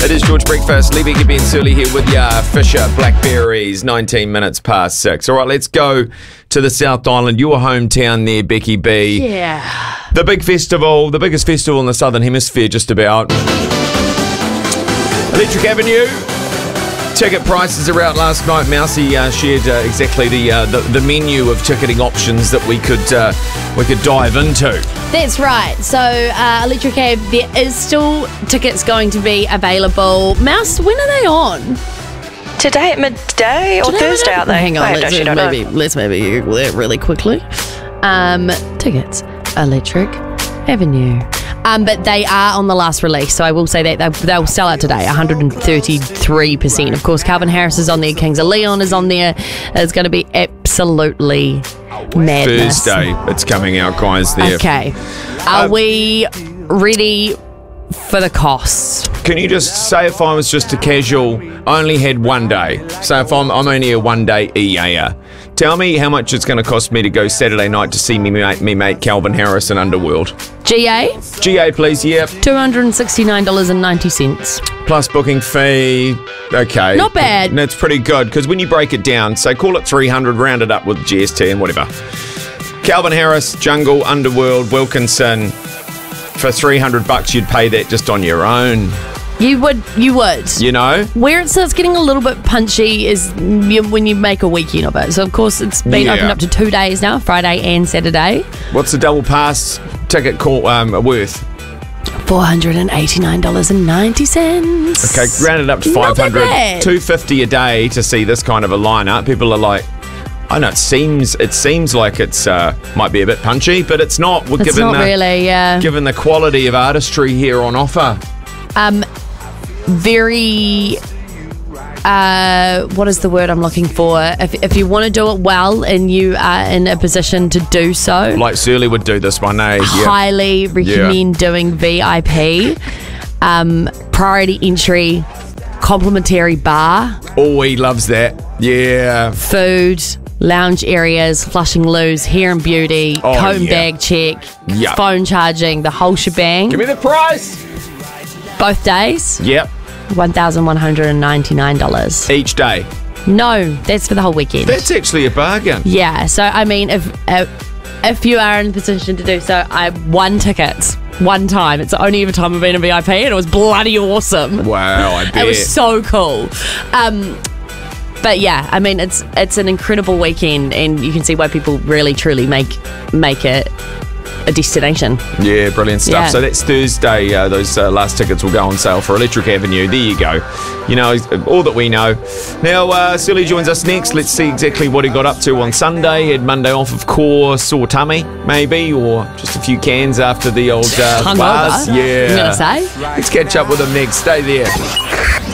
It is George Breakfast. Lee Becker, Ben Surley here with ya. Fisher, Blackberries, 19 minutes past 6. All right, let's go to the South Island, your hometown there, Becky B. Yeah. The big festival, the biggest festival in the Southern Hemisphere, just about. Electric Avenue. Ticket prices are out last night. Mousy shared exactly the menu of ticketing options that we could dive into. That's right. So, Electric Ave, there is still tickets going to be available. Mouse, when are they on? Today at midday or Thursday, are they? Hang on, I actually don't know. let's maybe Google it really quickly. Tickets, Electric Avenue. But they are on the last release, so I will say that they'll sell out today, 133%. Of course, Calvin Harris is on there, Kings of Leon is on there. It's going to be absolutely madness. Thursday, it's coming out, guys, there. Okay. Are we ready for the costs? Can you just say if I was just a casual, I only had one day. So if I'm only a one-day EAer, tell me how much it's going to cost me to go Saturday night to see me mate Calvin Harris in Underworld. GA? GA, please, yeah. $269.90. Plus booking fee. Okay. Not bad. That's pretty good, because when you break it down, say call it 300, round it up with GST and whatever. Calvin Harris, Jungle, Underworld, Wilkinson. For $300, you'd pay that just on your own. You would. You know? Where it starts getting a little bit punchy is when you make a weekend of it. So, of course, it's been opened up to 2 days now, Friday and Saturday. What's the double pass ticket worth? $489.90. Okay, round it up to Not that $500. bad. $250 a day to see this kind of a lineup. People are like, I know it seems like it's might be a bit punchy, but it's not. It's not really, yeah. Given the quality of artistry here on offer. Very, what is the word I'm looking for? If you want to do it well and you are in a position to do so. Like Surly would do this one, eh? Highly recommend doing VIP. Priority entry, complimentary bar. Oh, he loves that. Yeah. Food, lounge areas, flushing loos, hair and beauty, comb bag check, phone charging, the whole shebang. Give me the price. Both days? Yep. $1,199. Each day? No, that's for the whole weekend. That's actually a bargain. Yeah, so I mean, if you are in a position to do so, I won tickets one time. It's the only ever time I've been a VIP, and it was bloody awesome. Wow, I bet. It was so cool. But yeah, I mean, it's an incredible weekend, and you can see why people really truly make it a destination. Yeah, brilliant stuff. Yeah. So that's Thursday. Those last tickets will go on sale for Electric Avenue. There you go. You know, all that we know. Now, Surly joins us next. Let's see exactly what he got up to on Sunday. Had Monday off, of course. Sore tummy, maybe, or just a few cans after the old bars. Hungover, Yeah. I'm going to say. Let's catch up with him next. Stay there.